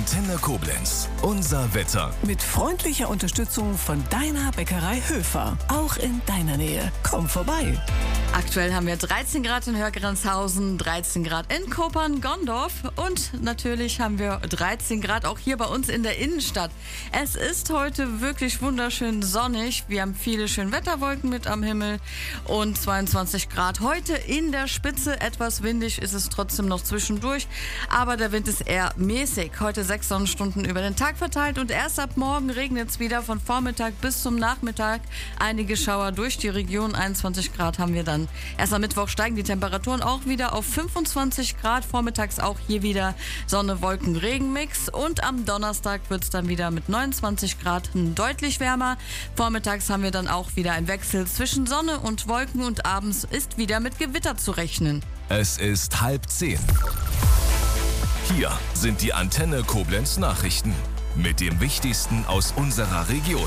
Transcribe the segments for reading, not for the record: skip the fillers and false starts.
Antenne Koblenz. Unser Wetter. Mit freundlicher Unterstützung von deiner Bäckerei Höfer. Auch in deiner Nähe. Komm vorbei. Aktuell haben wir 13 Grad in Hörgrenzhausen, 13 Grad in Kopern-Gondorf und natürlich haben wir 13 Grad auch hier bei uns in der Innenstadt. Es ist heute wirklich wunderschön sonnig. Wir haben viele schöne Wetterwolken mit am Himmel und 22 Grad. Heute in der Spitze, etwas windig ist es trotzdem noch zwischendurch, aber der Wind ist eher mäßig. Heute 6 Sonnenstunden über den Tag verteilt und erst ab morgen regnet es wieder von Vormittag bis zum Nachmittag. Einige Schauer durch die Region, 21 Grad haben wir dann. Erst am Mittwoch steigen die Temperaturen auch wieder auf 25 Grad. Vormittags auch hier wieder Sonne, Wolken, Regenmix. Und am Donnerstag wird es dann wieder mit 29 Grad deutlich wärmer. Vormittags haben wir dann auch wieder einen Wechsel zwischen Sonne und Wolken und abends ist wieder mit Gewitter zu rechnen. Es ist 9:30. Hier sind die Antenne Koblenz Nachrichten mit dem Wichtigsten aus unserer Region.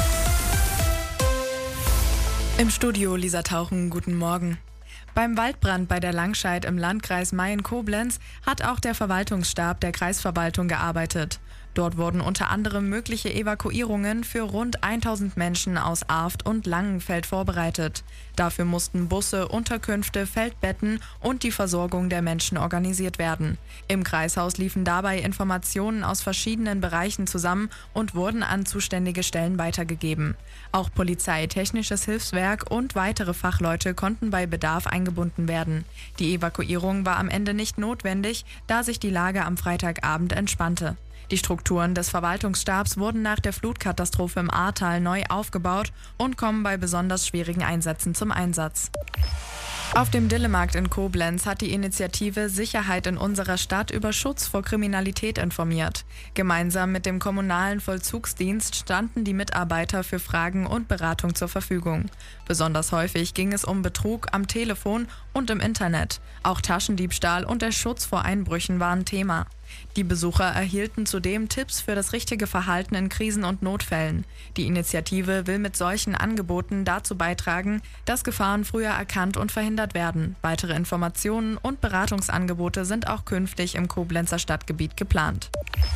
Im Studio Lisa Tauchen, guten Morgen. Beim Waldbrand bei der Langscheid im Landkreis Mayen-Koblenz hat auch der Verwaltungsstab der Kreisverwaltung gearbeitet. Dort wurden unter anderem mögliche Evakuierungen für rund 1000 Menschen aus Arft und Langenfeld vorbereitet. Dafür mussten Busse, Unterkünfte, Feldbetten und die Versorgung der Menschen organisiert werden. Im Kreishaus liefen dabei Informationen aus verschiedenen Bereichen zusammen und wurden an zuständige Stellen weitergegeben. Auch Polizei, Technisches Hilfswerk und weitere Fachleute konnten bei Bedarf eingebunden werden. Die Evakuierung war am Ende nicht notwendig, da sich die Lage am Freitagabend entspannte. Die Strukturen des Verwaltungsstabs wurden nach der Flutkatastrophe im Ahrtal neu aufgebaut und kommen bei besonders schwierigen Einsätzen zum Einsatz. Auf dem Dillemarkt in Koblenz hat die Initiative Sicherheit in unserer Stadt über Schutz vor Kriminalität informiert. Gemeinsam mit dem kommunalen Vollzugsdienst standen die Mitarbeiter für Fragen und Beratung zur Verfügung. Besonders häufig ging es um Betrug am Telefon und im Internet. Auch Taschendiebstahl und der Schutz vor Einbrüchen waren Thema. Die Besucher erhielten zudem Tipps für das richtige Verhalten in Krisen und Notfällen. Die Initiative will mit solchen Angeboten dazu beitragen, dass Gefahren früher erkannt und verhindert werden. Weitere Informationen und Beratungsangebote sind auch künftig im Koblenzer Stadtgebiet geplant.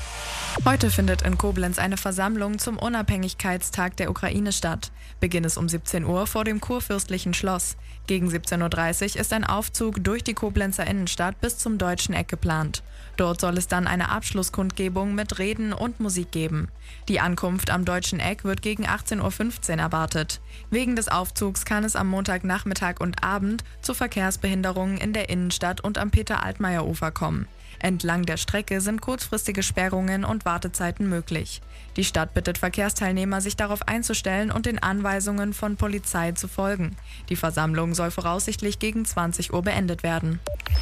Heute findet in Koblenz eine Versammlung zum Unabhängigkeitstag der Ukraine statt. Beginn ist um 17 Uhr vor dem Kurfürstlichen Schloss. Gegen 17.30 Uhr ist ein Aufzug durch die Koblenzer Innenstadt bis zum Deutschen Eck geplant. Dort soll es dann eine Abschlusskundgebung mit Reden und Musik geben. Die Ankunft am Deutschen Eck wird gegen 18.15 Uhr erwartet. Wegen des Aufzugs kann es am Montagnachmittag und Abend zu Verkehrsbehinderungen in der Innenstadt und am Peter-Altmaier-Ufer kommen. Entlang der Strecke sind kurzfristige Sperrungen und Wartezeiten möglich. Die Stadt bittet Verkehrsteilnehmer, sich darauf einzustellen und den Anweisungen von Polizei zu folgen. Die Versammlung soll voraussichtlich gegen 20 Uhr beendet werden.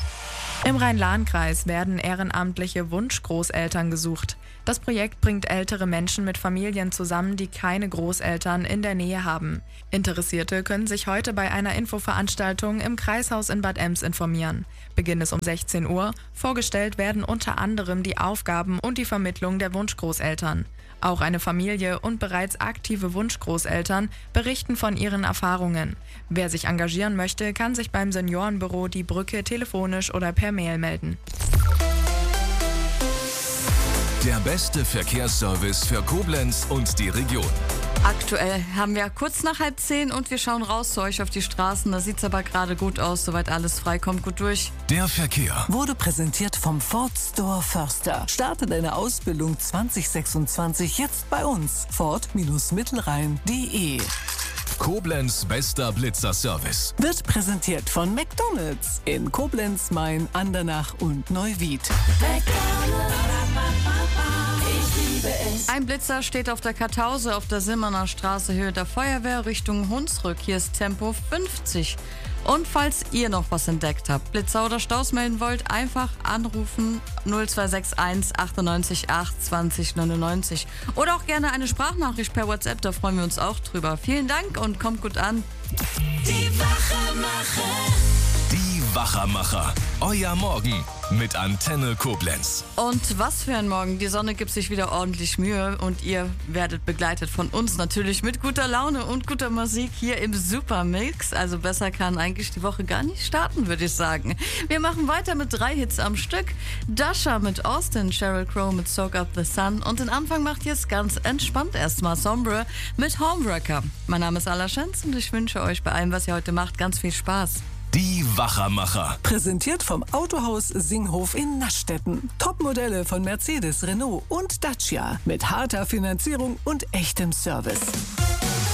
Im Rhein-Lahn-Kreis werden ehrenamtliche Wunschgroßeltern gesucht. Das Projekt bringt ältere Menschen mit Familien zusammen, die keine Großeltern in der Nähe haben. Interessierte können sich heute bei einer Infoveranstaltung im Kreishaus in Bad Ems informieren. Beginn ist um 16 Uhr. Vorgestellt werden unter anderem die Aufgaben und die Vermittlung der Wunschgroßeltern. Auch eine Familie und bereits aktive Wunschgroßeltern berichten von ihren Erfahrungen. Wer sich engagieren möchte, kann sich beim Seniorenbüro Die Brücke telefonisch oder per Mail melden. Der beste Verkehrsservice für Koblenz und die Region. Aktuell haben wir kurz nach 9:30 und wir schauen raus zu euch auf die Straßen. Da sieht es aber gerade gut aus, soweit alles frei, kommt gut durch. Der Verkehr Wurde präsentiert vom Ford Store Förster. Starte deine Ausbildung 2026 jetzt bei uns. Ford-Mittelrhein.de. Koblenz bester Blitzerservice. Wird präsentiert von McDonald's in Koblenz, Main, Andernach und Neuwied. Ein Blitzer steht auf der Kartause auf der Simmerner Straße Höhe der Feuerwehr Richtung Hunsrück. Hier ist Tempo 50. Und falls ihr noch was entdeckt habt, Blitzer oder Staus melden wollt, einfach anrufen 0261 98 8 20 99. Oder auch gerne eine Sprachnachricht per WhatsApp, da freuen wir uns auch drüber. Vielen Dank und kommt gut an. Die Wachermacher. Euer Morgen mit Antenne Koblenz. Und was für ein Morgen. Die Sonne gibt sich wieder ordentlich Mühe und ihr werdet begleitet von uns natürlich mit guter Laune und guter Musik hier im Supermix. Also besser kann eigentlich die Woche gar nicht starten, würde ich sagen. Wir machen weiter mit 3 Hits am Stück. Dasha mit Austin, Sheryl Crow mit Soak Up the Sun und den Anfang macht jetzt ganz entspannt erstmal Sombre mit Homewrecker. Mein Name ist Ala Schenz und ich wünsche euch bei allem, was ihr heute macht, ganz viel Spaß. Die Wachermacher. Präsentiert vom Autohaus Singhof in Naschdetten. Topmodelle von Mercedes, Renault und Dacia mit harter Finanzierung und echtem Service.